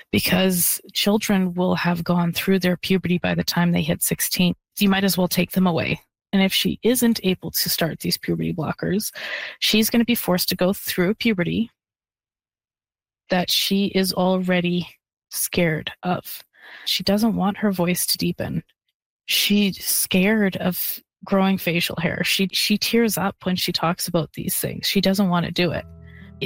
because children will have gone through their puberty by the time they hit 16. You might as well take them away. And if she isn't able to start these puberty blockers, she's going to be forced to go through a puberty that she is already scared of. She doesn't want her voice to deepen. She's scared of growing facial hair. She tears up when she talks about these things. She doesn't want to do it.